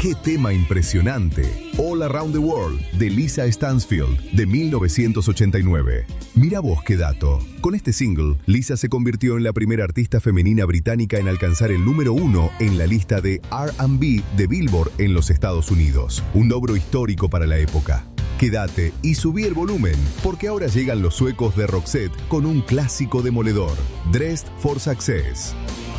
¡Qué tema impresionante! All Around the World, de Lisa Stansfield, de 1989. Mira vos qué dato. Con este single, Lisa se convirtió en la primera artista femenina británica en alcanzar el número 1 en la lista de R&B de Billboard en los Estados Unidos. Un logro histórico para la época. Quédate y subí el volumen, porque ahora llegan los suecos de Roxette con un clásico demoledor, Dressed for Success.